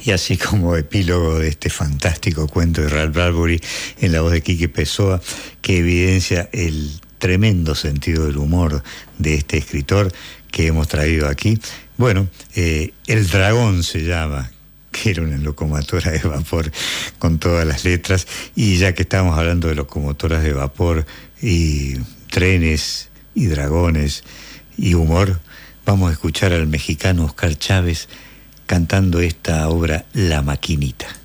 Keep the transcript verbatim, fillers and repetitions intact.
Y así como epílogo de este fantástico cuento de Ralph Bradbury en la voz de Quique Pessoa, que evidencia el tremendo sentido del humor de este escritor que hemos traído aquí. Bueno, eh, El Dragón se llama, que era una locomotora de vapor con todas las letras. Y ya que estamos hablando de locomotoras de vapor y trenes y dragones y humor, vamos a escuchar al mexicano Oscar Chávez cantando esta obra La Maquinita.